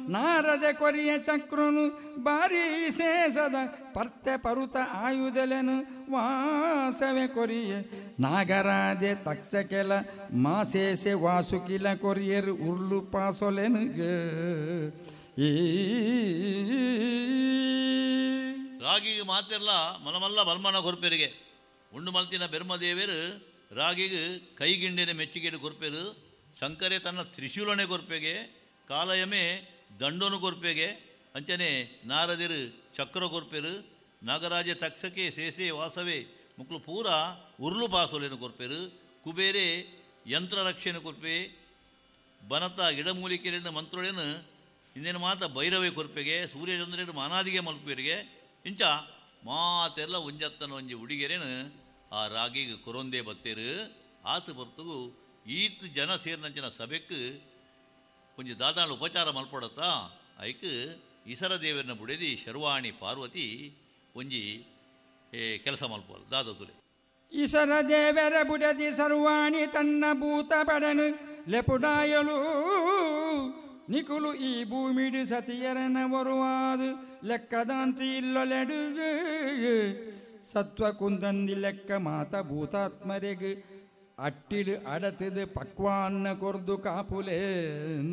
ನಾರದೆ ಕೊರಿಯ ಚಕ್ರನು ಬಾರಿ ಶೇಷದ ಪರ್ತೆ ಪರುತ ಆಯುಧಲೆನು ವಾಸವೆ ಕೊರಿಯ ನಾಗರಾದೆ ತಕ್ಷಕೆಲ ಮಾಸೇಸೆ ವಾಸುಕಿಲ ಕೊರಿಯರು ಉರ್ಲು ಪಾಸೊಲೆನು ಈ ರಾಗಿಗೆ ಮಾತೆಲ್ಲ ಮಲಮಲ್ಲ ಬಲ್ಮನ ಕೊರ್ಪೆರಿಗೆ ಉಂಡು ಮಲ್ತಿನ ಬೆರ್ಮದೇವೇರು ರಾಗಿಗೆ ಕೈಗಿಂಡಿನ ಮೆಚ್ಚುಗೆಡು ಕೊರ್ಪೆರು ಶಂಕರೆ ತನ್ನ ತ್ರಿಶೂಲನೆ ಕೊರ್ಪೆಗೆ ಕಾಲಯಮೆ ದಂಡೋನು ಕೊರ್ಪೆಗೆ ಅಂಚನೆ ನಾರದಿರು ಚಕ್ರ ಕೊರ್ಪೆರು ನಾಗರಾಜ ತಕ್ಷಕೆ ಸೇಸೆ ವಾಸವೆ ಮುಕ್ಳು ಪೂರ ಉರ್ಲು ಪಾಸೋಲೆನು ಕೊರ್ಪೆರು ಕುಬೇರೆ ಯಂತ್ರ ರಕ್ಷಣೆ ಕೊರ್ಪೆ ಬನತ ಗಿಡಮೂಲಿಕೆಯನ್ನು ಮಂತ್ರೋಳೇನು ಇನ್ನೇನು ಮಾತ ಭೈರವೆ ಕೊರ್ಪೆಗೆ ಸೂರ್ಯಚಂದ್ರನು ಮಾನಾದಿಗೆ ಮಲ್ಪೇರಿಗೆ ಇಂಚ ಮಾತೆಲ್ಲ ಒಂಜತ್ತನ ಒಂಜಿ ಹುಡುಗಿಯರೇನು ಆ ರಾಗಿಗೆ ಕೊರೊಂದೆ ಬತ್ತೇರು ಆತು ಬರ್ತಗೂ ಈತ್ ಜನ ಸೇರಿನಂಚಿನ ಸಭೆಕ್ಕೆ ಒಂಜಿ ದಾದಾಳು ಉಪಚಾರ ಮಲ್ಪಡತ್ತ ಐಕ್ ಇಸರ ದೇವರನ್ನ ಬುಡೆದಿ ಶರ್ವಾಣಿ ಪಾರ್ವತಿ ಒಂಜಿ ಕೆಲಸ ಮಲ್ಪೋಲ್ಲ ದಾದತುಲೆ ಈಶ್ವರ ದೇವರ ಬುಡದಿ ಸರ್ವಾಣಿ ತನ್ನ ಭೂತ ಪಡನು ಲೆಪುಡಾಯಲು ನಿಕುಲು ಈ ಭೂಮಿಡು ಸತಿಯರನ ಬರುವಾದು ಲೆಕ್ಕದಾಂತಿ ಇಲ್ಲೊಲೆಡು ಸತ್ವ ಕುಂದಂದಿ ಲೆಕ್ಕ ಮಾತ ಭೂತಾತ್ಮರೆಗೆ ಅಟ್ಟಿಲು ಅಡತದು ಪಕ್ವಾನ್ನ ಕೊರ್ದು ಕಾಪುಲೆ